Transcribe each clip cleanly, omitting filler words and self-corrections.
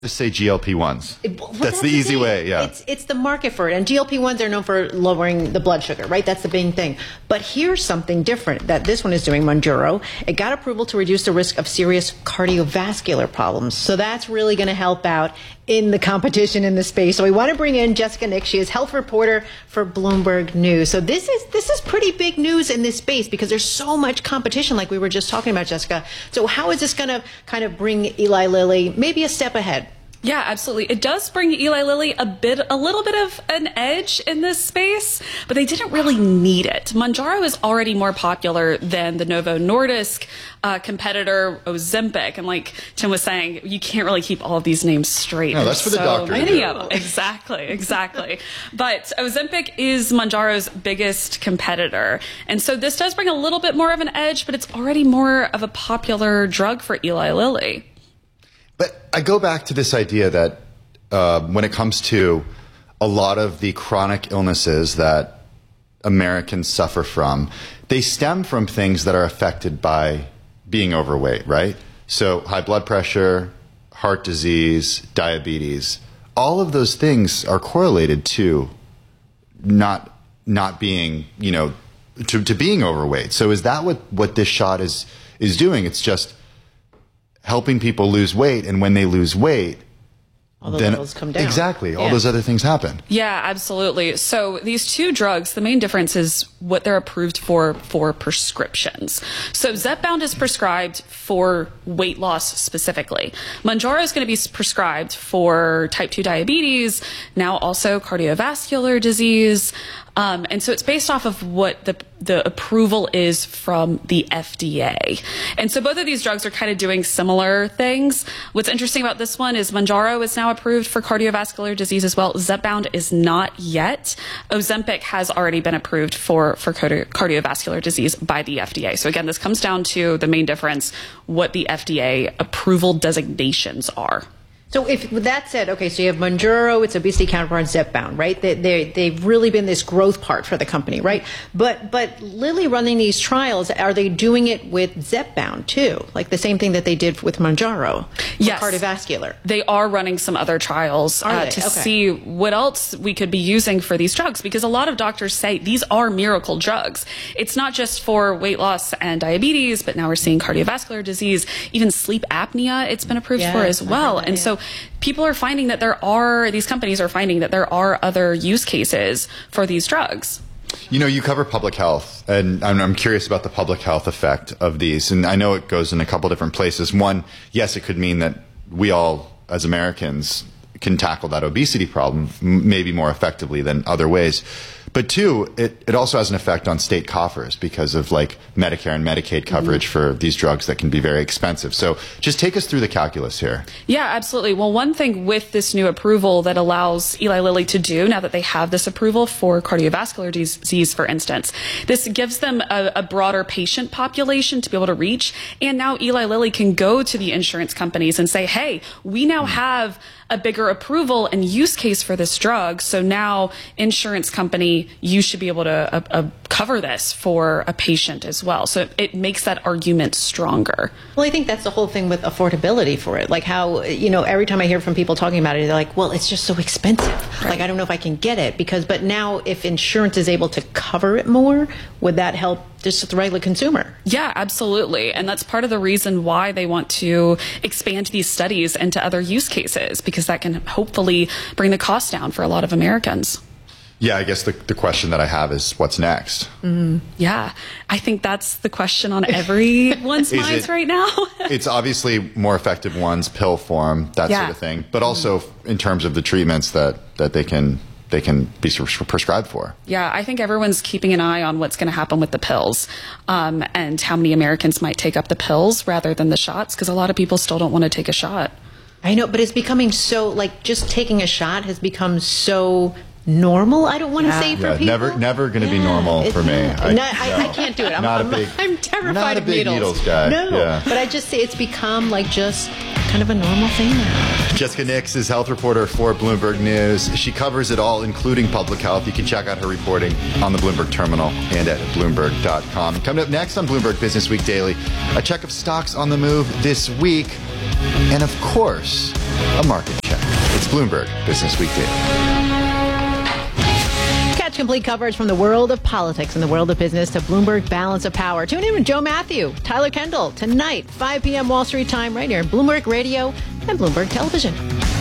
Just say GLP-1s. Well, that's the easy way, yeah. It's the market for it. And GLP-1s are known for lowering the blood sugar, right? That's the main thing. But here's something different that this one is doing, Mounjaro. It got approval to reduce the risk of serious cardiovascular problems. So that's really going to help out in the competition in the space. So we want to bring in Jessica Nix. She is health reporter for Bloomberg News. So this is pretty big news in this space because there's so much competition like we were just talking about, Jessica. So how is this going to kind of bring Eli Lilly maybe a step ahead? Yeah, absolutely. It does bring Eli Lilly a little bit of an edge in this space, but they didn't really need it. Mounjaro is already more popular than the Novo Nordisk competitor Ozempic, and like Tim was saying, you can't really keep all of these names straight. No, that's for the doctor. Many of them, exactly. But Ozempic is Mounjaro's biggest competitor, and so this does bring a little bit more of an edge, but it's already more of a popular drug for Eli Lilly. But I go back to this idea that when it comes to a lot of the chronic illnesses that Americans suffer from, they stem from things that are affected by being overweight, right? So high blood pressure, heart disease, diabetes, all of those things are correlated to not being, to being overweight. So is that what this shot is doing? It's just helping people lose weight, and when they lose weight, all the levels come down. Exactly. All those other things happen. Yeah, absolutely. So these two drugs, the main difference is what they're approved for prescriptions. So Zepbound is prescribed for weight loss specifically. Mounjaro is going to be prescribed for type 2 diabetes, now also cardiovascular disease. And so it's based off of what the approval is from the FDA. And so both of these drugs are kind of doing similar things. What's interesting about this one is Mounjaro is now approved for cardiovascular disease as well. Zepbound is not yet. Ozempic has already been approved for cardiovascular disease by the FDA. So again, this comes down to the main difference, what the FDA approval designations are. So if with that said, okay, so you have Mounjaro, it's obesity counterpart, Zepbound, right? They've really been this growth part for the company, right? But Lilly running these trials, are they doing it with Zepbound too? Like the same thing that they did with Mounjaro? Yes. Cardiovascular. They are running some other trials to see what else we could be using for these drugs, because a lot of doctors say these are miracle drugs. It's not just for weight loss and diabetes, but now we're seeing cardiovascular disease, even sleep apnea it's been approved for as well. And so people are finding that these companies are finding that there are other use cases for these drugs. You cover public health, and I'm curious about the public health effect of these. And I know it goes in a couple different places. One, yes, it could mean that we all, as Americans, can tackle that obesity problem maybe more effectively than other ways. But two, it also has an effect on state coffers because of like Medicare and Medicaid coverage for these drugs that can be very expensive. So just take us through the calculus here. Yeah, absolutely. Well, one thing with this new approval that allows Eli Lilly to do, now that they have this approval for cardiovascular disease, for instance, this gives them a broader patient population to be able to reach. And now Eli Lilly can go to the insurance companies and say, hey, we now have a bigger approval and use case for this drug. So now insurance company, you should be able to cover this for a patient as well. So it makes that argument stronger. Well, I think that's the whole thing with affordability for it. Like how, every time I hear from people talking about it, they're like, well, it's just so expensive. Right. Like, I don't know if I can get it but now if insurance is able to cover it more, would that help just the regular consumer? Yeah, absolutely. And that's part of the reason why they want to expand these studies into other use cases, because that can hopefully bring the cost down for a lot of Americans. Yeah, I guess the question that I have is what's next? Yeah, I think that's the question on everyone's minds right now. It's obviously more effective ones, pill form, that sort of thing, but also in terms of the treatments that they can be prescribed for. Yeah, I think everyone's keeping an eye on what's going to happen with the pills and how many Americans might take up the pills rather than the shots, because a lot of people still don't want to take a shot. I know, but it's becoming so, like, just taking a shot has become so normal. I don't want to say for people. Never going to be normal for me. I can't do it. I'm terrified of needles. Needles guy. No, but I just say it's become like just kind of a normal thing now. Jessica Nix is health reporter for Bloomberg News. She covers it all, including public health. You can check out her reporting on the Bloomberg Terminal and at Bloomberg.com. Coming up next on Bloomberg Business Week Daily, a check of stocks on the move this week. and, of course, a market check. It's Bloomberg Business Week Daily. Catch complete coverage from the world of politics and the world of business to Bloomberg Balance of Power. Tune in with Joe Matthew, Tyler Kendall, tonight, 5 p.m. Wall Street time, right here on Bloomberg Radio and Bloomberg Television.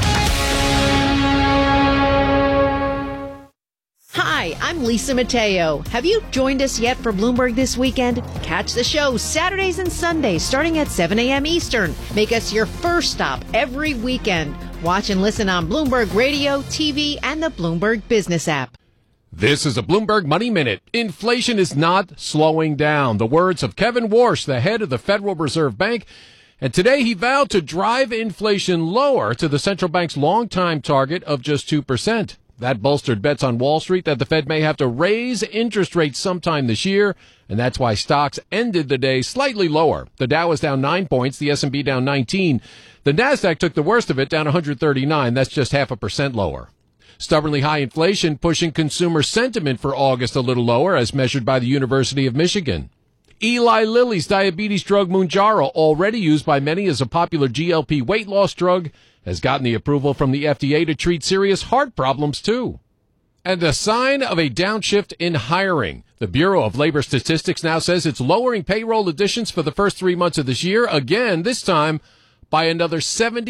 Hi, I'm Lisa Mateo. Have you joined us yet for Bloomberg This Weekend? Catch the show Saturdays and Sundays starting at 7 a.m. Eastern. Make us your first stop every weekend. Watch and listen on Bloomberg Radio, TV, and the Bloomberg Business app. This is a Bloomberg Money Minute. Inflation is not slowing down. The words of Kevin Warsh, the head of the Federal Reserve Bank. And today he vowed to drive inflation lower to the central bank's longtime target of just 2%. That bolstered bets on Wall Street that the Fed may have to raise interest rates sometime this year, and that's why stocks ended the day slightly lower. The Dow was down 9 points, the S&P down 19. The Nasdaq took the worst of it, down 139. That's just 0.5% lower. Stubbornly high inflation pushing consumer sentiment for August a little lower, as measured by the University of Michigan. Eli Lilly's diabetes drug Mounjaro, already used by many as a popular GLP weight loss drug, has gotten the approval from the FDA to treat serious heart problems, too. And a sign of a downshift in hiring. The Bureau of Labor Statistics now says it's lowering payroll additions for the first 3 months of this year, again, this time by another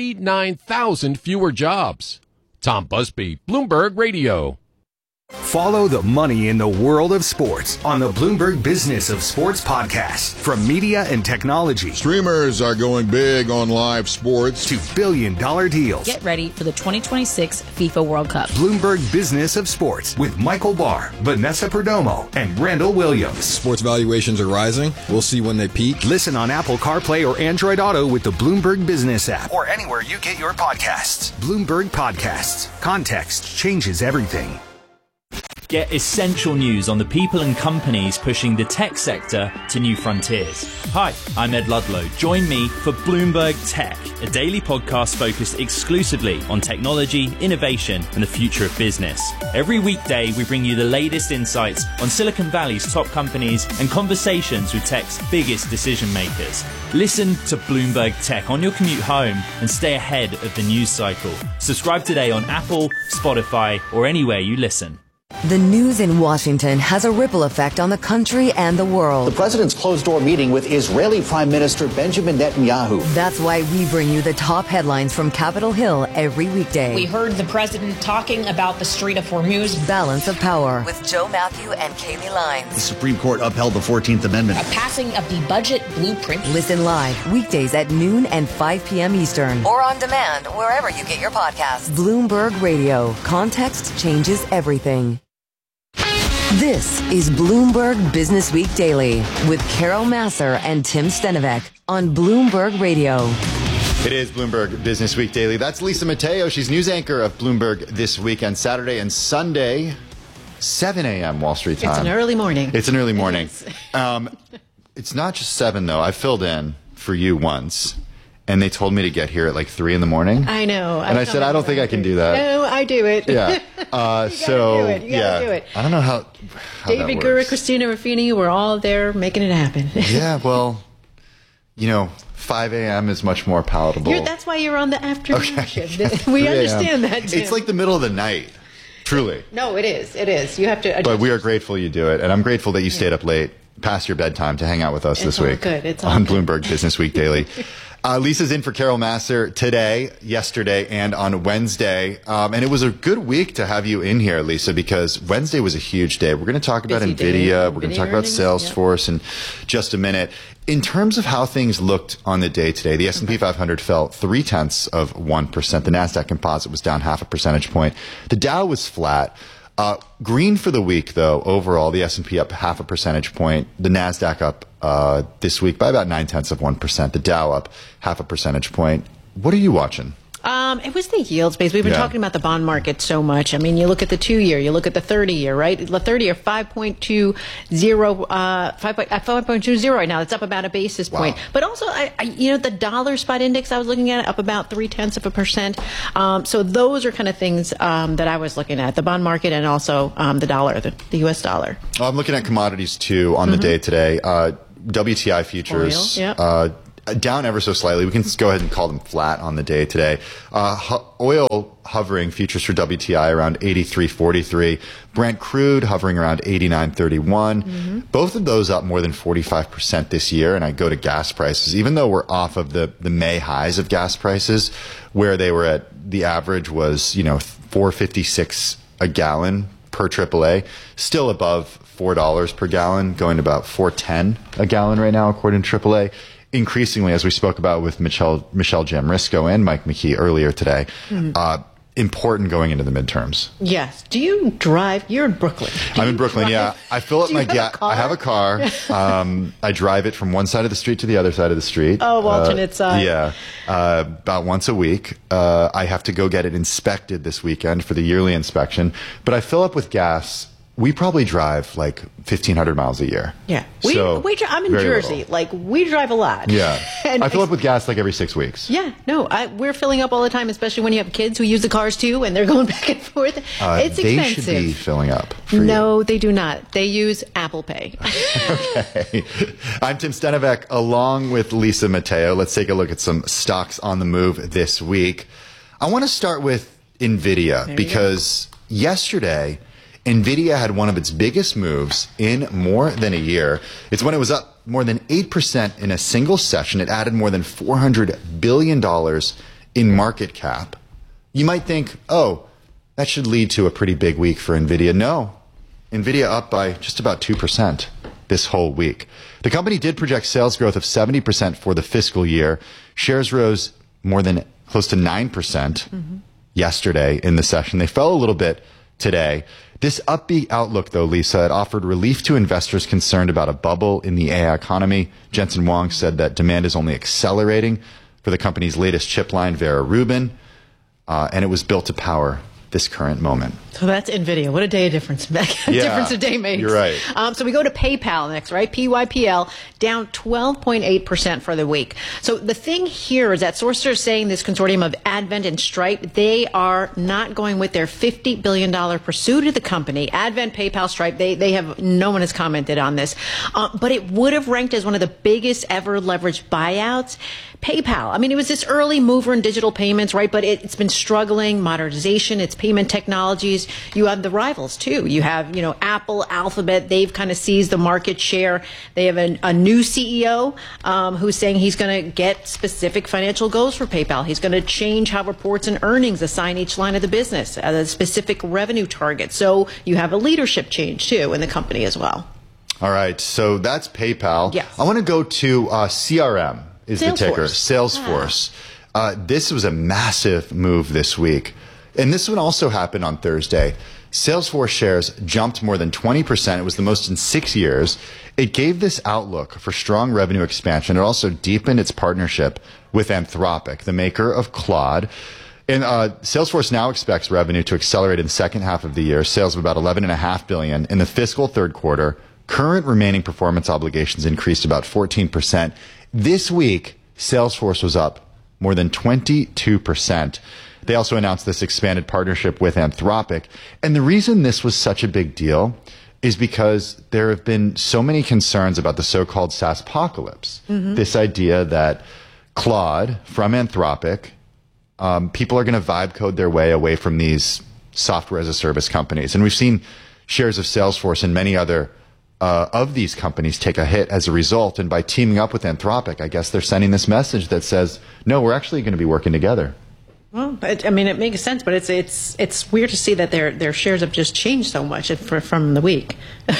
79,000 fewer jobs. Tom Busby, Bloomberg Radio. Follow the money in the world of sports on the Bloomberg Business of Sports podcast. From media and technology Streamers are going big on live sports to billion-dollar deals. Get ready for the 2026 FIFA World Cup. Bloomberg Business of Sports with Michael Barr, Vanessa Perdomo, and Randall Williams. Sports valuations are rising. We'll see when they peak. Listen on Apple CarPlay or Android Auto with the Bloomberg Business app or anywhere you get your podcasts. Bloomberg Podcasts. Context changes everything. Get essential news on the people and companies pushing the tech sector to new frontiers. Hi, I'm Ed Ludlow. Join me for Bloomberg Tech, a daily podcast focused exclusively on technology, innovation, and the future of business. Every weekday, we bring you the latest insights on Silicon Valley's top companies and conversations with tech's biggest decision makers. Listen to Bloomberg Tech on your commute home and stay ahead of the news cycle. Subscribe today on Apple, Spotify, or anywhere you listen. The news in Washington has a ripple effect on the country and the world. The president's closed-door meeting with Israeli Prime Minister Benjamin Netanyahu. That's why we bring you the top headlines from Capitol Hill every weekday. We heard the president talking about the Strait of Hormuz. Balance of Power with Joe Matthew and Kaylee Lyons. The Supreme Court upheld the 14th Amendment. A passing of the budget blueprint. Listen live weekdays at noon and 5 p.m. Eastern. Or on demand wherever you get your podcasts. Bloomberg Radio. Context changes everything. This is Bloomberg Business Week Daily with Carol Masser and Tim Stenivek on Bloomberg Radio. It is Bloomberg Business Week Daily. That's Lisa Mateo. She's news anchor of Bloomberg This Weekend, Saturday and Sunday, 7 a.m. Wall Street time. It's an early morning. It's an early morning. It's not just 7, though. I filled in for you once, and they told me to get here at like 3 in the morning. I know. And I said, I don't think I can do that. No, I do it. Yeah. You gotta do it. I don't know how David that Gura, works. Christina Ruffini, we're all there making it happen. Yeah, well, 5 a.m. is much more palatable. That's why you're on the afternoon shift. Yeah, We 3 understand that, Tim. It's like the middle of the night, truly. No, it is. It is. You have to adjust. But we are grateful you do it, and I'm grateful that you stayed up late past your bedtime to hang out with us this all week good. It's all on good. Bloomberg Business Week Daily. Lisa's in for Carol Masser today, yesterday, and on Wednesday. And it was a good week to have you in here, Lisa, because Wednesday was a huge day. We're going to talk about Busy NVIDIA. day. We're going to talk NVIDIA about earnings, Salesforce in just a minute. In terms of how things looked on the day today, the S&P 500 fell 0.3%. The NASDAQ Composite was down 0.5 percentage point. The Dow was flat. Green for the week, though. Overall, the S&P up 0.5 percentage point. The NASDAQ up this week by about 0.9%. The Dow up 0.5 percentage point. What are you watching? It was the yield space. We've been talking about the bond market so much. I mean, you look at the 2-year, you look at the 30-year, right? The 30-year, 5.20 right now. It's up about a basis point. Wow. But also, the dollar spot index I was looking at up about 0.3%. So those are kind of things that I was looking at, the bond market and also the dollar, the U.S. dollar. I'm looking at commodities, too, on the day today. WTI futures. Oil, down ever so slightly. We can go ahead and call them flat on the day today. Oil hovering futures for WTI around 83.43. Brent crude hovering around 89.31. Both of those up more than 45% this year. And I go to gas prices, even though we're off of the May highs of gas prices, where they were at, the average was, $4.56 a gallon per AAA, still above $4 per gallon, going to about $4.10 a gallon right now, according to AAA. Increasingly, as we spoke about with Michelle Jamrisco and Mike McKee earlier today, important going into the midterms. Yes. Do you drive? You're in Brooklyn. I'm in Brooklyn, yeah. I fill up my gas. I have a car. I drive it from one side of the street to the other side of the street. Oh, alternate side. Yeah. About once a week. I have to go get it inspected this weekend for the yearly inspection. But I fill up with gas. We probably drive like 1,500 miles a year. Yeah. I'm in Jersey. Little. We drive a lot. Yeah. And I fill up with gas like every 6 weeks. Yeah. No, we're filling up all the time, especially when you have kids who use the cars too, and they're going back and forth. It's they expensive. Should be filling up. No, they do not. They use Apple Pay. Okay. I'm Tim Stenivek along with Lisa Mateo. Let's take a look at some stocks on the move this week. I want to start with NVIDIA because yesterday, NVIDIA had one of its biggest moves in more than a year. It's when it was up more than 8% in a single session. It added more than $400 billion in market cap. You might think, oh, that should lead to a pretty big week for NVIDIA. No, NVIDIA up by just about 2% this whole week. The company did project sales growth of 70% for the fiscal year. Shares rose more than close to 9% yesterday in the session. They fell a little bit today. This upbeat outlook, though, Lisa, it offered relief to investors concerned about a bubble in the AI economy. Jensen Huang said that demand is only accelerating for the company's latest chip line, Vera Rubin, and it was built to power this current moment. So that's NVIDIA. What a day of difference. Difference a day makes. You're right. So we go to PayPal next, right? PYPL down 12.8% for the week. So the thing here is that sources are saying this consortium of Advent and Stripe, they are not going with their $50 billion pursuit of the company. Advent, PayPal, Stripe, they have, no one has commented on this. But it would have ranked as one of the biggest ever leveraged buyouts. PayPal, I mean, it was this early mover in digital payments, right? But it's been struggling, modernization, its payment technologies. You have the rivals, too. You have, Apple, Alphabet. They've kind of seized the market share. They have a new CEO who's saying he's going to get specific financial goals for PayPal. He's going to change how reports and earnings assign each line of the business, a specific revenue target. So you have a leadership change, too, in the company as well. All right. So that's PayPal. Yes. I want to go to CRM. Is the ticker Salesforce. This was a massive move this week. And this one also happened on Thursday. Salesforce shares jumped more than 20%. It was the most in 6 years. It gave this outlook for strong revenue expansion. It also deepened its partnership with Anthropic, the maker of Claude. And Salesforce now expects revenue to accelerate in the second half of the year, sales of about $11.5 billion in the fiscal third quarter. Current remaining performance obligations increased about 14%. This week, Salesforce was up more than 22%. They also announced this expanded partnership with Anthropic. And the reason this was such a big deal is because there have been so many concerns about the so-called SaaSpocalypse. This idea that Claude from Anthropic, people are going to vibe code their way away from these software as a service companies. And we've seen shares of Salesforce and many other of these companies take a hit as a result. And by teaming up with Anthropic, I guess they're sending this message that says, no, we're actually going to be working together. Well, it makes sense, but it's weird to see that their shares have just changed so much from the week.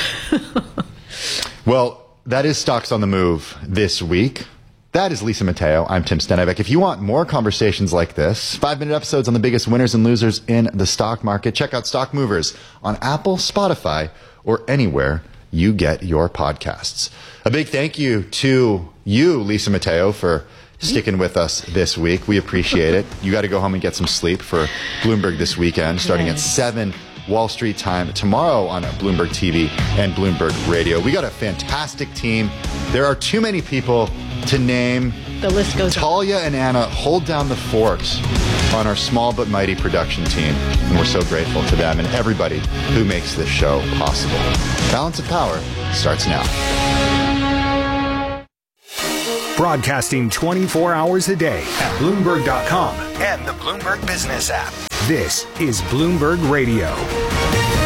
Well, that is Stocks on the Move this week. That is Lisa Mateo. I'm Tim Stenivek. If you want more conversations like this, 5-minute episodes on the biggest winners and losers in the stock market, check out Stock Movers on Apple, Spotify, or anywhere you get your podcasts. A big thank you to you, Lisa Mateo, for sticking with us this week. We appreciate it. You got to go home and get some sleep for Bloomberg this weekend, starting at 7 Wall Street time tomorrow on Bloomberg TV and Bloomberg Radio. We got a fantastic team. There are too many people to name. The list goes on. Talia and Anna hold down the forks on our small but mighty production team, and we're so grateful to them and everybody who makes this show possible. Balance of Power starts now. Broadcasting 24 hours a day at Bloomberg.com and the Bloomberg Business app. This is Bloomberg Radio.